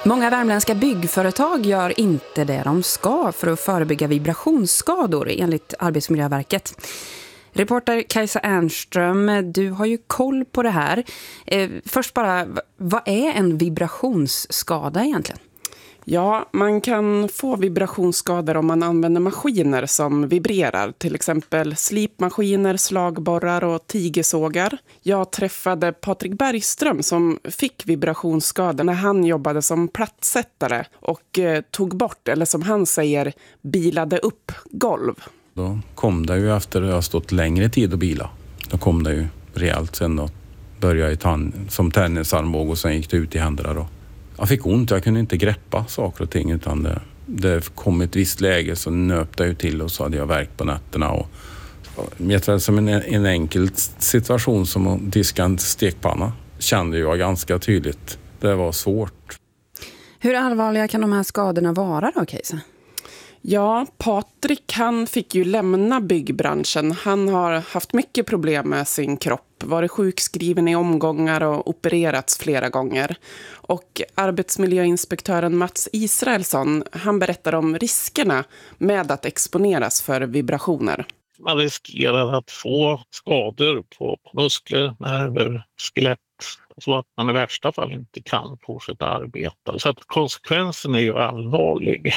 Många värmländska byggföretag gör inte det de ska för att förebygga vibrationsskador enligt Arbetsmiljöverket. Reporter Kajsa Ernström, du har ju koll på det här. Först bara, vad är en vibrationsskada egentligen? Ja, man kan få vibrationsskador om man använder maskiner som vibrerar. Till exempel slipmaskiner, slagborrar och tigersågar. Jag träffade Patrik Bergström som fick vibrationsskador när han jobbade som plattsättare och tog bort, eller som han säger, bilade upp golv. Då kom det ju efter att jag stått längre tid och bila. Då kom det ju rejält sen då. Började som tennisarmbåge och sen gick det ut i händerna då. Jag fick ont, jag kunde inte greppa saker och ting utan det kom ett visst läge så nöpte jag till och så hade jag värk på nätterna. Och jag tror som en enkel situation som att diska en stekpanna kände jag ganska tydligt. Det var svårt. Hur allvarliga kan de här skadorna vara då, Kajsa? Ja, Patrik han fick ju lämna byggbranschen. Han har haft mycket problem med sin kropp, varit sjukskriven i omgångar och opererats flera gånger. Och arbetsmiljöinspektören Mats Israelsson, han berättar om riskerna med att exponeras för vibrationer. Man riskerar att få skador på muskler, nerver, skelett. Så att man i värsta fall inte kan fortsätta arbeta. Så att konsekvensen är ju allvarlig.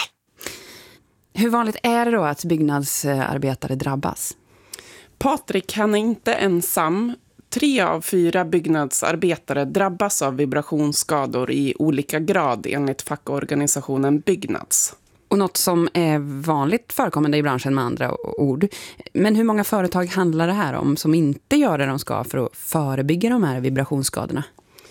Hur vanligt är det då att byggnadsarbetare drabbas? Patrik han är inte ensam. 3 av 4 byggnadsarbetare drabbas av vibrationsskador i olika grad enligt fackorganisationen Byggnads. Och något som är vanligt förekommande i branschen med andra ord. Men hur många företag handlar det här om som inte gör det de ska för att förebygga de här vibrationsskadorna?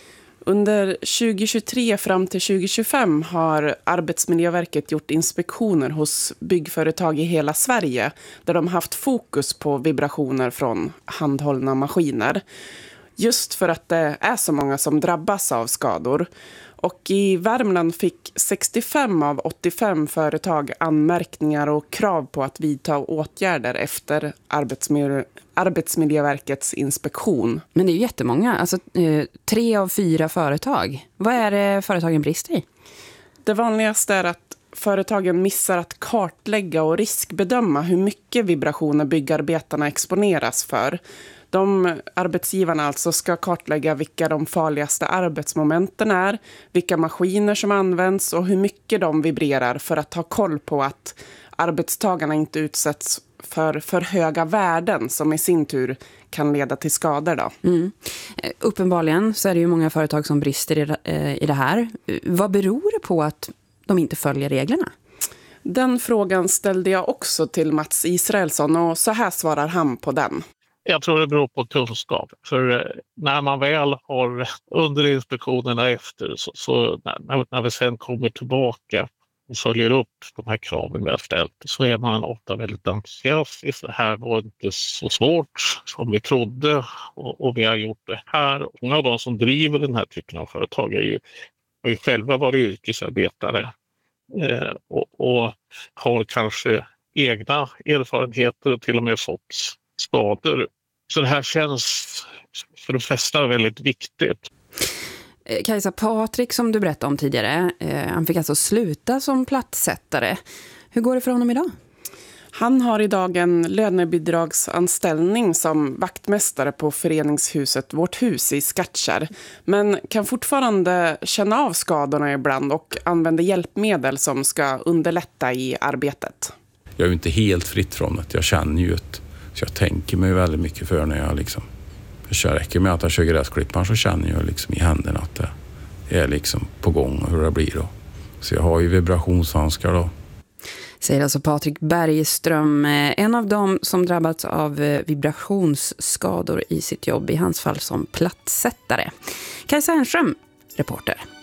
Under 2023 fram till 2025 har Arbetsmiljöverket gjort inspektioner hos byggföretag i hela Sverige där de haft fokus på vibrationer från handhållna maskiner. Just för att det är så många som drabbas av skador. Och i Värmland fick 65 av 85 företag anmärkningar och krav på att vidta åtgärder efter Arbetsmiljöverkets inspektion. Men det är ju jättemånga, alltså 3 av 4 företag. Vad är det företagen brister i? Det vanligaste är att företagen missar att kartlägga och riskbedöma hur mycket vibrationer byggarbetarna exponeras för. De arbetsgivarna alltså ska kartlägga vilka de farligaste arbetsmomenten är, vilka maskiner som används och hur mycket de vibrerar för att ha koll på att arbetstagarna inte utsätts för höga värden som i sin tur kan leda till skador då. Uppenbarligen så är det ju många företag som brister i det här. Vad beror det på att de inte följer reglerna? Den frågan ställde jag också till Mats Israelsson och så här svarar han på den. Jag tror det beror på kunskap. För när man väl har under inspektionerna efter så när vi sen kommer tillbaka och följer upp de här kraven vi har ställt så är man ofta väldigt entusiastisk. Det här var inte så svårt som vi trodde och vi har gjort det här. Många av de som driver den här typen av företag har ju själva varit yrkesarbetare och har kanske egna erfarenheter och till och med fått skador. Så det här känns för de flesta väldigt viktigt. Kajsa, Patrik som du berättade om tidigare, han fick alltså sluta som plattsättare. Hur går det för honom idag? Han har idag en lönebidragsanställning som vaktmästare på föreningshuset Vårt hus i Skattkärr. Men kan fortfarande känna av skadorna ibland och använder hjälpmedel som ska underlätta i arbetet. Jag är ju inte helt fritt från det. Jag känner ju så jag tänker mig väldigt mycket för när jag liksom... Det räcker med att jag kör gräsklipparen så känner jag liksom i händerna att det är liksom på gång hur det blir då. Så jag har ju vibrationshandskar då. Säger alltså Patrik Bergström, en av dem som drabbats av vibrationsskador i sitt jobb, i hans fall som plattsättare. Kajsa Ernström, reporter.